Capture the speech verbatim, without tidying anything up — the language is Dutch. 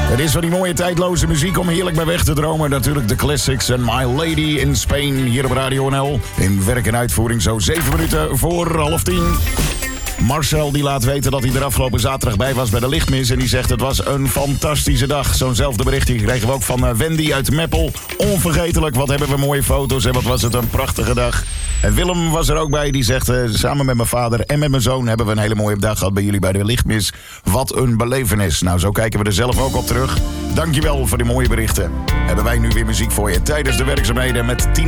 Het is van die mooie tijdloze muziek om heerlijk bij weg te dromen. Natuurlijk de classics en My Lady in Spain hier op Radio N L. In werk en uitvoering zo zeven minuten voor half tien. Marcel die laat weten dat hij er afgelopen zaterdag bij was bij de lichtmis. En die zegt het was een fantastische dag. Zo'nzelfde berichtje kregen we ook van Wendy uit Meppel. Onvergetelijk, wat hebben we mooie foto's en wat was het een prachtige dag. En Willem was er ook bij, die zegt uh, samen met mijn vader en met mijn zoon hebben we een hele mooie dag gehad bij jullie bij de lichtmis. Wat een belevenis. Nou, zo kijken we er zelf ook op terug. Dankjewel voor die mooie berichten. Hebben wij nu weer muziek voor je tijdens de werkzaamheden met tien